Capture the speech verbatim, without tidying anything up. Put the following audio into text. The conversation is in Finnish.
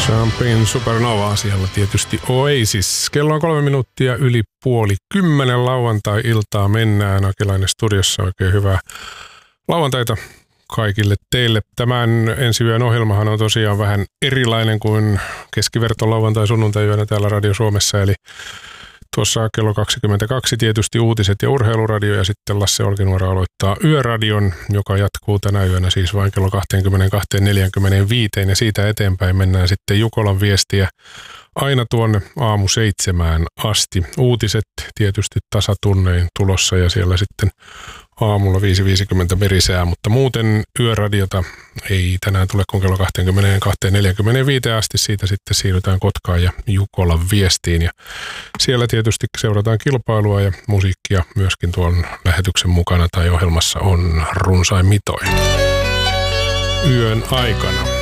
Champagne Supernova, siellä tietysti Oasis. Kello on kolme minuuttia yli puoli kymmenen, lauantai-iltaa mennään. Akelainen studiossa, oikein hyvää lauantaita kaikille teille. Tämän ensi yön ohjelmahan on tosiaan vähän erilainen kuin keskiverto lauantai sunnuntai-yönä täällä Radio Suomessa, eli tuossa kello kaksikymmentäkaksi tietysti uutiset ja urheiluradio, ja sitten Lasse Olkinuora aloittaa yöradion, joka jatkuu tänä yönä siis vain kello kaksikymmentäkaksi neljäkymmentäviisi, ja siitä eteenpäin mennään sitten Jukolan viestiä aina tuonne aamu seitsemään asti. Uutiset tietysti tasatunnein tulossa, ja siellä sitten aamulla viisi viisikymmentä merisää, mutta muuten yöradiota ei tänään tule kuin kello kaksikymmentäkaksi neljäkymmentäviisi asti. Siitä sitten siirrytään Kotkaan ja Jukolan viestiin, ja siellä tietysti seurataan kilpailua ja musiikkia myöskin tuon lähetyksen mukana tai ohjelmassa on runsain mitoin yön aikana.